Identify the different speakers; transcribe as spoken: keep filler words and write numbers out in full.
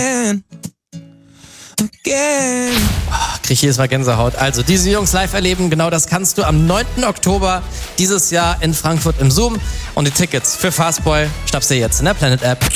Speaker 1: Again.
Speaker 2: Oh, krieg ich jedes Mal Gänsehaut. Also, diese Jungs live erleben, genau das kannst du am neunten Oktober dieses Jahr in Frankfurt im Zoom. Und die Tickets für Fastboy schnappst du jetzt in der Planet App.